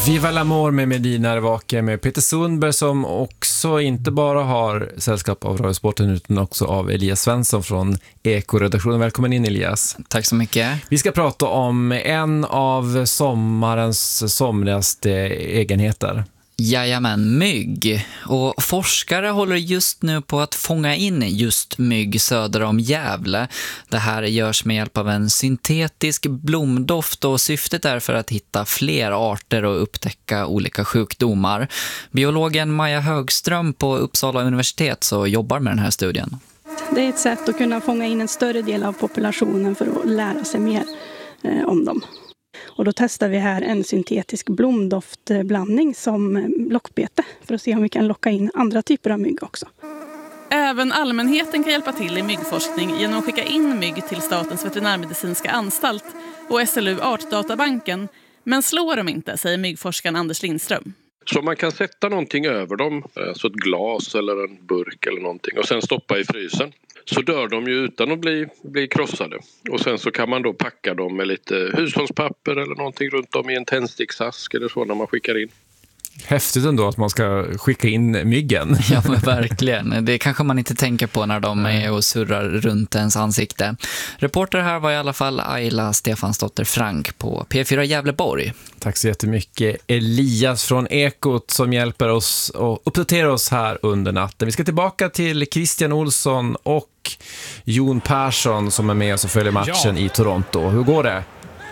Viva l'amor med Medina Vake med Peter Sundberg som också inte bara har sällskap av Radiosporten utan också av Elias Svensson från Eko-redaktionen. Välkommen in Elias. Tack så mycket. Vi ska prata om en av sommarens somrigaste egenheter. Jajamän, mygg. Och forskare håller just nu på att fånga in just mygg söder om Gävle. Det här görs med hjälp av en syntetisk blomdoft och syftet är för att hitta fler arter och upptäcka olika sjukdomar. Biologen Maja Högström på Uppsala universitet så jobbar med den här studien. Det är ett sätt att kunna fånga in en större del av populationen för att lära sig mer om dem. Och då testar vi här en syntetisk blomdoftblandning som lockbete för att se om vi kan locka in andra typer av mygg också. Även allmänheten kan hjälpa till i myggforskning genom att skicka in mygg till Statens veterinärmedicinska anstalt och SLU Artdatabanken. Men slår de inte, säger myggforskaren Anders Lindström. Så man kan sätta någonting över dem, alltså ett glas eller en burk eller någonting och sen stoppa i frysen. Så dör de ju utan att bli krossade. Och sen så kan man då packa dem med lite hushållspapper eller någonting runt om i en tändsticksask eller så när man skickar in. Häftigt ändå att man ska skicka in myggen. Ja, men verkligen. Det kanske man inte tänker på när de är och surrar runt ens ansikte. Reporter här var i alla fall Ayla Stefansdotter Frank på P4 Gävleborg. Tack så jättemycket Elias från Ekot som hjälper oss och uppdaterar oss här under natten. Vi ska tillbaka till Christian Olsson och Jon Persson som är med oss och följer matchen i Toronto. Hur går det?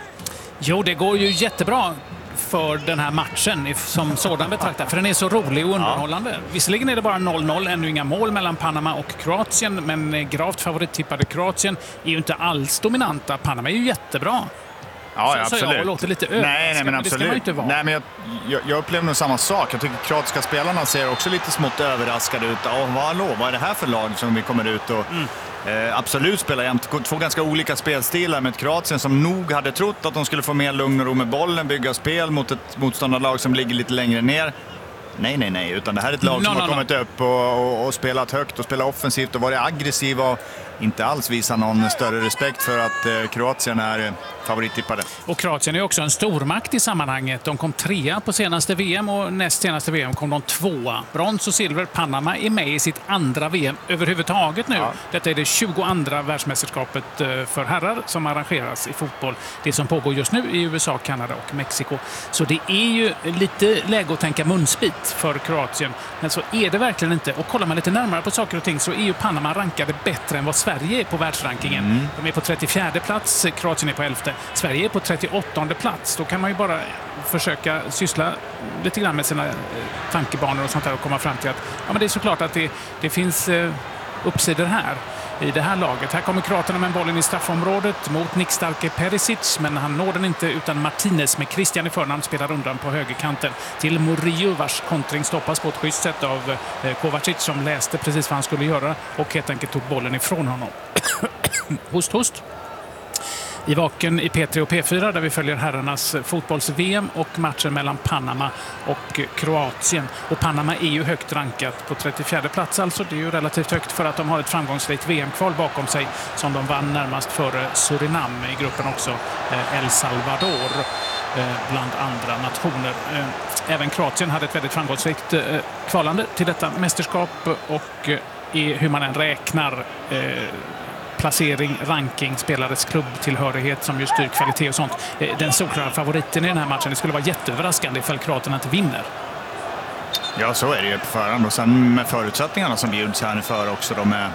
Jo, det går ju jättebra för den här matchen som sådan betraktad, för den är så rolig och underhållande. Visserligen är det bara 0-0, ännu inga mål mellan Panama och Kroatien, men gravt favorittippade Kroatien är ju inte alls dominanta. Panama är ju jättebra. Ja, så absolut. Jag låter lite överraskad. Nej, men absolut. Nej, men jag upplever nog samma sak. Jag tycker kroatiska spelarna ser också lite smått överraskade ut. Vad är det här för lag som vi kommer ut och absolut spelar jämt. Två ganska olika spelstilar med ett Kroatien som nog hade trott att de skulle få mer lugn och ro med bollen, bygga spel mot ett motståndarlag som ligger lite längre ner. Nej, utan det här är ett lag som har kommit upp och spelat högt och spelat offensivt och varit aggressiva och inte alls visar någon större respekt för att Kroatien är favorittippade. Och Kroatien är också en stormakt i sammanhanget. De kom 3 på senaste VM och näst senaste VM kom de 2. Brons och silver. Panama är med i sitt andra VM överhuvudtaget nu. Ja. Detta är det 22:a världsmästerskapet för herrar som arrangeras i fotboll. Det som pågår just nu i USA, Kanada och Mexiko. Så det är ju lite läge att tänka munsbit för Kroatien. Men så är det verkligen inte. Och kollar man lite närmare på saker och ting så är ju Panama rankade bättre än vad Sverige är på världsrankingen. De är på 34:e plats, Kroatien är på 11:e. Sverige är på 38:e plats. Då kan man ju bara försöka syssla lite grann med sina tankebanor och sånt där och komma fram till att men det är såklart att det finns uppsidor här i det här laget. Här kommer kroaterna med bollen i straffområdet mot Nick Starke Perisic, men han når den inte utan Martinez med Christian i förnamn spelar undan på högerkanten till Murillo vars kontring stoppas på ett schysst sätt av Kovacic som läste precis vad han skulle göra och helt enkelt tog bollen ifrån honom. Host. I Vaken i P3 och P4 där vi följer herrarnas fotbolls-VM och matchen mellan Panama och Kroatien. Och Panama är ju högt rankat på 34:e plats alltså. Det är ju relativt högt för att de har ett framgångsrikt VM-kval bakom sig som de vann närmast före Surinam i gruppen också. El Salvador bland andra nationer. Även Kroatien hade ett väldigt framgångsrikt kvalande till detta mästerskap och hur man än räknar placering, ranking, spelares klubbtillhörighet som ju styr kvalitet och sånt. Den solklara favoriten i den här matchen. Det skulle vara jätteöverraskande ifall kroaterna inte vinner. Ja, så är det ju på förhand. Och sen med förutsättningarna som bjuds här för också. De är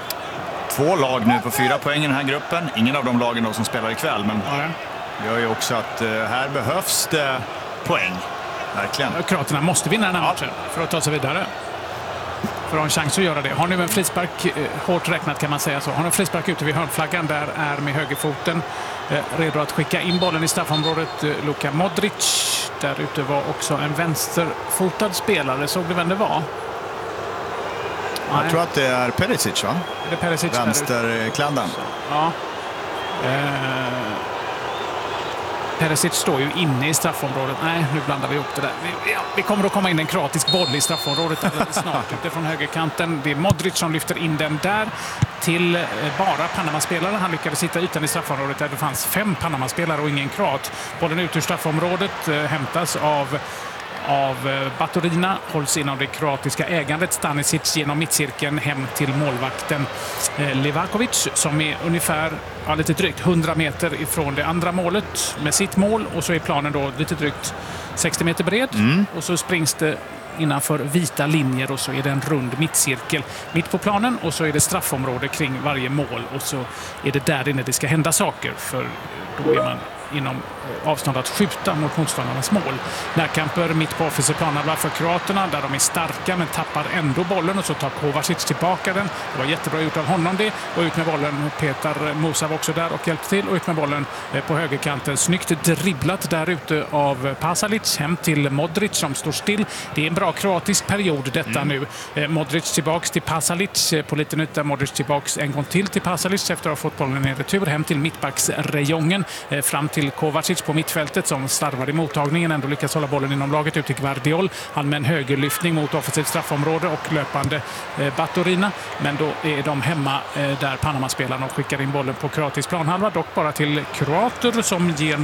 2 lag nu på 4 poäng i den här gruppen. Ingen av de lagen då som spelar ikväll. Men det gör ju också att här behövs det poäng. Verkligen. Kroaterna måste vinna den här matchen för att ta sig vidare. För att ha en chans att göra det. Har nu en frispark, hårt räknat kan man säga så. Har en frispark ute vid hörnflaggan. Där är med högerfoten redo att skicka in bollen i straffområdet Luka Modric. Där ute var också en vänsterfotad spelare. Såg du vem det var? Jag tror att det är Perisic, va? Är det Perisic? Vänsterkladdan. Ja. Perisic står ju inne i straffområdet. Nej, nu blandar vi upp det där. Vi kommer att komma in en kroatisk boll i straffområdet alldeles snart utifrån högerkanten. Det är Modric som lyfter in den där till bara Panama-spelare. Han lyckades hitta ytan i straffområdet där det fanns 5 Panama-spelare och ingen kroat. Bollen ut ur straffområdet hämtas av Baturina, hålls inom det kroatiska ägandet. Stanisic genom mittcirkeln hem till målvakten Livakovic som är ungefär lite drygt 100 meter ifrån det andra målet med sitt mål, och så är planen då lite drygt 60 meter bred och så springs det innanför vita linjer och så är det en rund mittcirkel mitt på planen och så är det straffområde kring varje mål och så är det där inne det ska hända saker, för då är man inom avstånd att skjuta mot motståndarnas mål. Närkamper mitt på offensiv planhalva för kroaterna där de är starka men tappar ändå bollen och så tar Kovacic tillbaka den. Det var jättebra gjort av honom det, och ut med bollen Petar Musav också där och hjälpte till, och ut med bollen på högerkanten. Snyggt dribblat där ute av Pasalic hem till Modric som står still. Det är en bra kroatisk period detta nu. Modric tillbaks till Pasalic på liten yta. Modric tillbaks en gång till Pasalic efter att ha fått bollen i retur hem till mittbacksrejongen fram till Kovacic på mittfältet som slarvar i mottagningen, ändå lyckas hålla bollen inom laget ut till Gvardiol. Han med en högerlyftning mot offensivt straffområde och löpande Baturina, men då är de hemma där Panama-spelarna och skickar in bollen på kroatisk planhalva, dock bara till kroater som ger